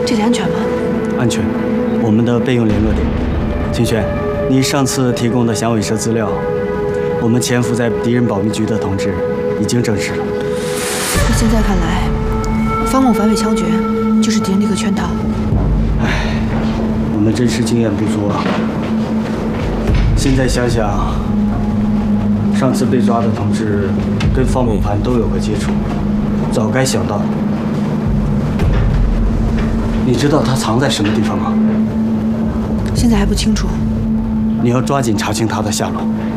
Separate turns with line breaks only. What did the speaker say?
这里安全吗？
安全，我们的备用联络点。清轩，你上次提供的响尾蛇资料，我们潜伏在敌人保密局的同志已经证实了。
那现在看来，方某反伪枪决就是敌人的一个圈套。
唉，我们真是经验不足啊。现在想想，上次被抓的同志跟方某盘都有过接触，早该想到。你知道他藏在什么地方吗？
现在还不清楚。
你要抓紧查清他的下落。